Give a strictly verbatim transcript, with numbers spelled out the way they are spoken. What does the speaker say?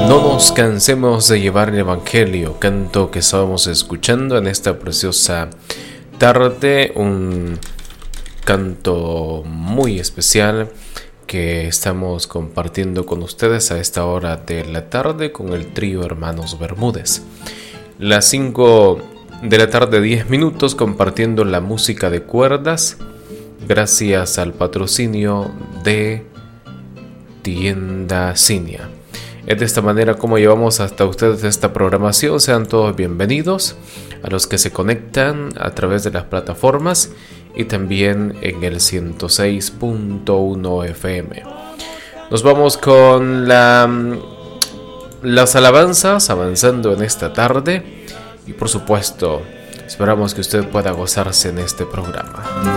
No nos cansemos de llevar el Evangelio, canto que estábamos escuchando en esta preciosa tarde, un canto muy especial que estamos compartiendo con ustedes a esta hora de la tarde con el trío Hermanos Bermúdez. Las cinco de la tarde, diez minutos, compartiendo la música de cuerdas, gracias al patrocinio de Tienda Cinia. Es de esta manera como llevamos hasta ustedes esta programación. Sean todos bienvenidos a los que se conectan a través de las plataformas y también en el ciento seis punto uno F M. Nos vamos con la, las alabanzas avanzando en esta tarde y por supuesto esperamos que usted pueda gozarse en este programa.